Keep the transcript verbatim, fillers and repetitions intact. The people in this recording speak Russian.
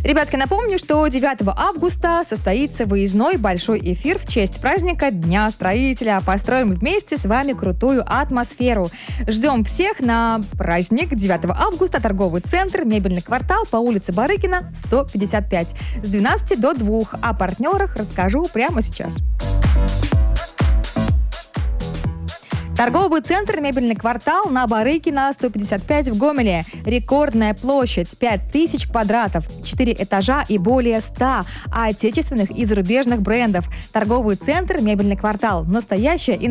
Ребятки, напомню, что девятого августа состоится выездной большой эфир в честь праздника Дня строителя. Построим вместе с вами крутую атмосферу. Ждем всех на праздник девятого августа. Торговый центр «Мебельный квартал» по улице Барыкина, сто пятьдесят пять. С двенадцати до двух. О партнерах расскажу прямо сейчас. Торговый центр «Мебельный квартал» на Барыкина, сто пятьдесят пять в Гомеле. Рекордная площадь пять тысяч квадратов, четыре этажа и более ста отечественных и зарубежных брендов. Торговый центр «Мебельный квартал». Настоящая